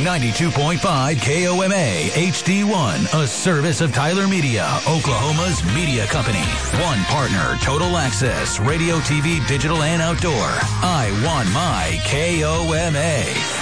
92.5 KOMA HD1, a service of Tyler Media, Oklahoma's media company. One partner, Total Access, radio, TV, digital, and outdoor. I want my KOMA.